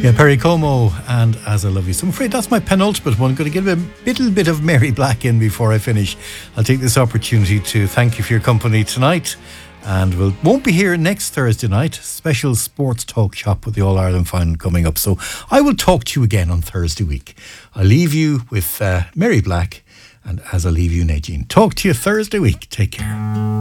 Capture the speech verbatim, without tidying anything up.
Yeah, Perry Como and As I Love You. So I'm afraid that's my penultimate one. I'm going to give a little bit of Mary Black in before I finish. I'll take this opportunity to thank you for your company tonight. And we we'll, won't be here next Thursday night. Special sports talk shop with the All-Ireland final coming up. So I will talk to you again on Thursday week. I'll leave you with uh, Mary Black and As I Leave You, Nadine. Talk to you Thursday week. Take care.